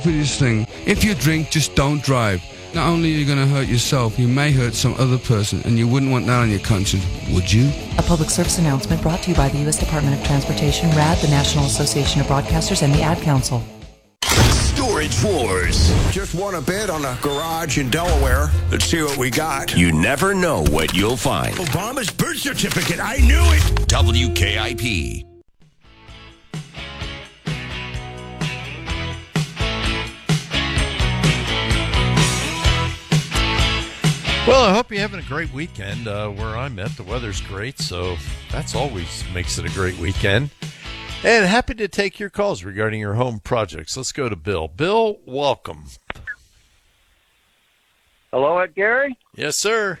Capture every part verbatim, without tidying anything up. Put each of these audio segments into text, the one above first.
Stupidest thing. If you drink, just don't drive. Not only are you going to hurt yourself, you may hurt some other person, and you wouldn't want that on your conscience, would you? A public service announcement brought to you by the U S Department of Transportation, R A D, the National Association of Broadcasters, and the Ad Council. Storage Wars. Just won a bid on a garage in Delaware. Let's see what we got. You never know what you'll find. Obama's birth certificate. I knew it. W K I P. Well, I hope you're having a great weekend. Uh, where I'm at, the weather's great, so that's always makes it a great weekend. And happy to take your calls regarding your home projects. Let's go to Bill. Bill, welcome. Hello, Ed Gary? Yes, sir.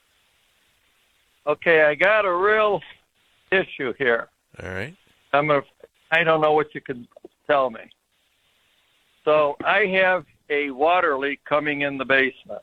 Okay, I got a real issue here. All right. I'm a, I don't know what you can tell me. So I have a water leak coming in the basement.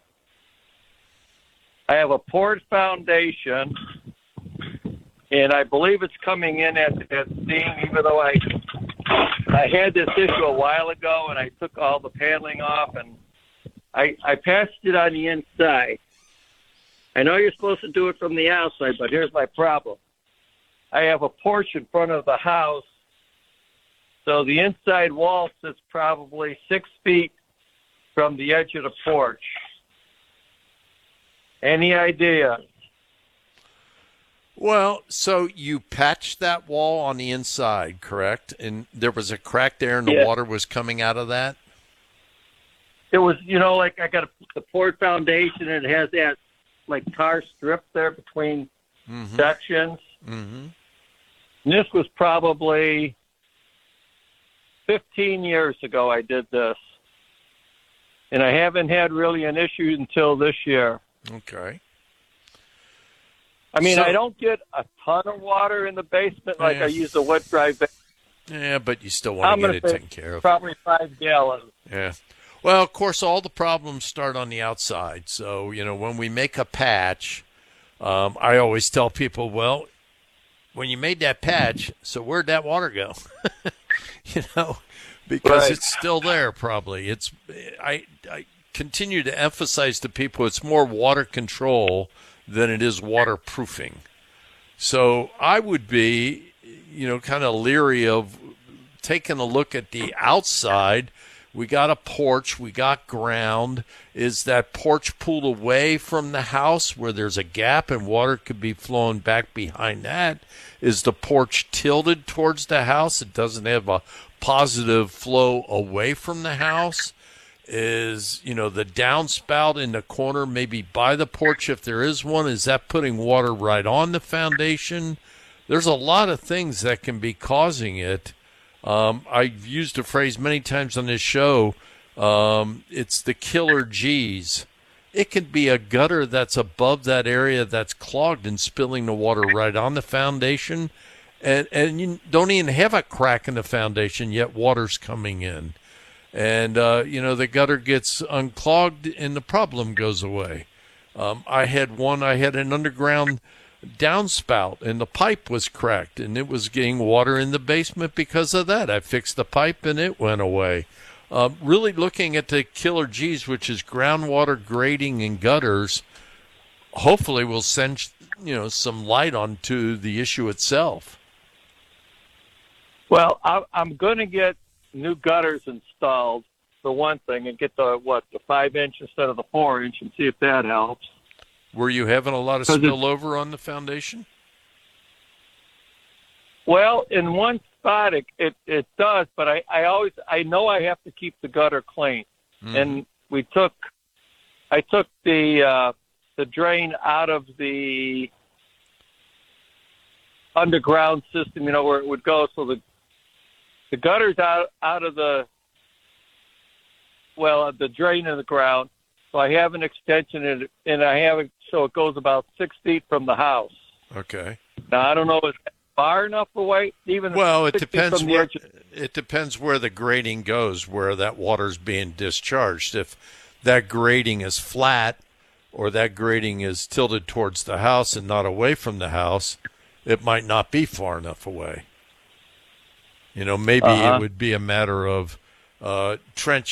I have a poured foundation, and I believe it's coming in at that seam, even though I I had this issue a while ago, and I took all the paneling off, and I, I patched it on the inside. I know you're supposed to do it from the outside, but here's my problem. I have a porch in front of the house, so the inside wall sits probably six feet from the edge of the porch. Any idea? Well, so you patched that wall on the inside, correct? And there was a crack there and the Yeah. water was coming out of that? It was, you know, like I got a, the poured foundation, and it has that, like, tar strip there between Mm-hmm. sections. Mm-hmm. And this was probably fifteen years ago I did this. And I haven't had really an issue until this year. Okay. I mean, So- I don't get a ton of water in the basement like Yeah. I use a wet dry basement. Yeah, but you still want I'm to get gonna it say taken care of. Probably five gallons. Yeah. Well, of course, all the problems start on the outside. So, you know, when we make a patch, um, I always tell people, well, when you made that patch, so where'd that water go? you know, because Right. it's still there probably. It's I, I continue to emphasize to people it's more water control than it is waterproofing. So I would be, you know, kind of leery of taking a look at the outside. We got a porch, we got ground. Is that porch pulled away from the house where there's a gap and water could be flowing back behind that? Is the porch tilted towards the house? It doesn't have a positive flow away from the house? Is, you know, the downspout in the corner maybe by the porch, if there is one, is that putting water right on the foundation? There's a lot of things that can be causing it. Um, I've used a phrase many times on this show. Um, it's the killer G's. It could be a gutter that's above that area that's clogged and spilling the water right on the foundation. And, and you don't even have a crack in the foundation, yet water's coming in. And, uh, you know, the gutter gets unclogged and the problem goes away. Um, I had one, I had an underground downspout and the pipe was cracked and it was getting water in the basement because of that. I fixed the pipe and it went away. Uh, really looking at the killer G's, which is groundwater grading and gutters, hopefully will send, you know, some light onto the issue itself. Well, I, I'm going to get new gutters installed for one thing, and get the what the five inch instead of the four inch, and see if that helps. Were you having a lot of 'Cause it's- spillover on the foundation? Well, in one spot it it, it does, but I, I always I know I have to keep the gutter clean. Mm. And we took I took the uh, the drain out of the underground system, you know, where it would go, so the the gutter's out out of the well the drain in the ground. So I have an extension in it, and I have it so it goes about six feet from the house. Okay. Now I don't know if it's far enough away, even Well, it six feet depends from the where edge of- it depends where the grading goes, where that water's being discharged. If that grading is flat or that grading is tilted towards the house and not away from the house, it might not be far enough away. You know, maybe Uh-huh. it would be a matter of uh, trench